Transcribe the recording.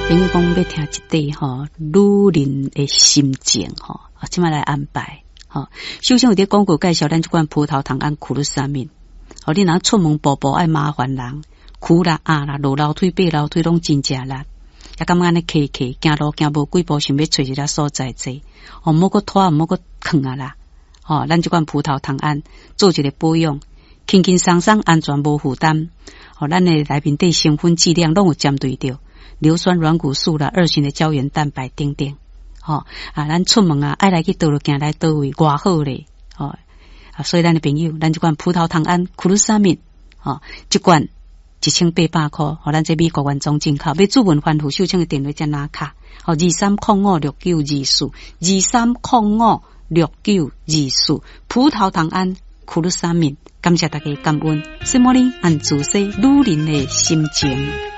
朋友讲要听一段吼，女人的心情吼，即摆来安排吼。首先有伫广告介绍咱即款葡萄糖胺苦鲁沙敏，吼，你若出门步步爱麻烦人，苦啦啊啦，落楼梯爬楼梯拢真正力，也感觉安尼客客行路行无几步，想要找一个所在坐，哦，莫个拖，莫个囥啊啦，吼，咱即款葡萄糖胺做一个保养，轻轻松松，安全无负担，吼，咱的内面对成分剂量拢有针对着。硫酸软骨素啦，2型的胶原蛋白等等，吼啊，咱出门啊，爱来去倒落行来倒位，偌好咧，吼啊，所以咱的朋友，咱即款葡萄糖胺苦鲁沙敏，吼，一罐1800块，吼，咱这美国原装进口，要主文番付秀清的电话加拿卡，吼23056924，23056924，葡萄糖胺苦鲁沙敏，感谢大家感恩，什么呢？按自说女人的心情。